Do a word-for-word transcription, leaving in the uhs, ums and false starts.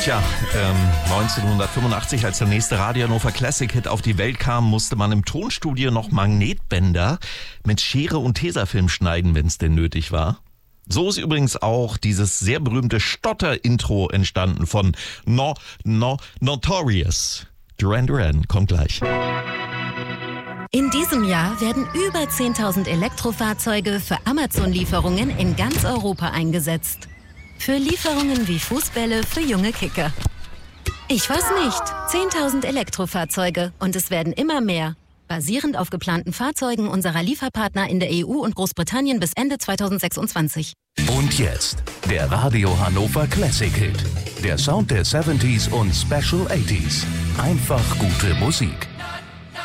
Tja, ähm, neunzehnhundertfünfundachtzig, als der nächste Radio Hannover Classic Hit auf die Welt kam, musste man im Tonstudio noch Magnetbänder mit Schere und Tesafilm schneiden, wenn es denn nötig war. So ist übrigens auch dieses sehr berühmte Stotter-Intro entstanden von No, No, Notorious. Duran Duran kommt gleich. In diesem Jahr werden über zehntausend Elektrofahrzeuge für Amazon-Lieferungen in ganz Europa eingesetzt. Für Lieferungen wie Fußbälle für junge Kicker. Ich weiß nicht, zehntausend Elektrofahrzeuge und es werden immer mehr. Basierend auf geplanten Fahrzeugen unserer Lieferpartner in der E U und Großbritannien bis Ende zweitausendsechsundzwanzig. Und jetzt der Radio Hannover Classic Hit. Der Sound der siebziger und Special achtziger. Einfach gute Musik.